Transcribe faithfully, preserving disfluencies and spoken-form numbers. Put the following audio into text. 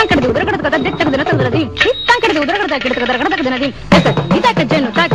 ತಂಕಡದ ಉದರಗಡದ ದಿಟ್ಟಗದ ನತಗದದಿ ತಂಕಡದ ಉದರಗಡದ ಗಿಡದ ಗಡಗಡದ ದಿನದಿ ಇದಾಕ ಜನ್ನು ತಾಕ